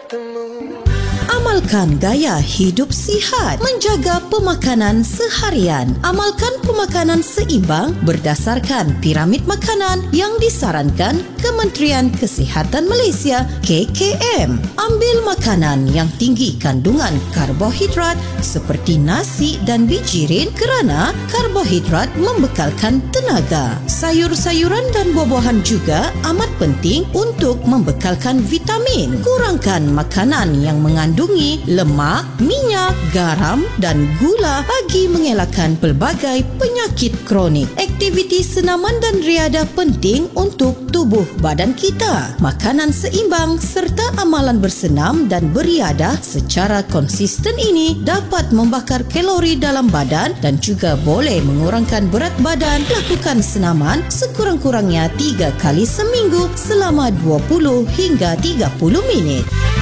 bertemu. Amalkan gaya hidup sihat, menjaga pemakanan seharian. Amalkan pemakanan seimbang berdasarkan piramid makanan yang disarankan Kementerian Kesihatan Malaysia KKM. Ambil makanan yang tinggi kandungan karbohidrat seperti nasi dan bijirin kerana karbohidrat membekalkan tenaga. Sayur-sayuran dan buah-buahan juga amat penting untuk membekalkan vitamin. Kurangkan makanan yang mengandungi lemak, minyak, garam dan gula bagi mengelakkan pelbagai penyakit kronik. Aktiviti senaman dan riadah penting untuk tubuh badan kita. Makanan seimbang serta amalan bersenam dan beriadah secara konsisten ini dapat membakar kalori dalam badan dan juga boleh mengurangkan berat badan. Lakukan senaman sekurang-kurangnya 3 kali seminggu selama 20 hingga 30 minit.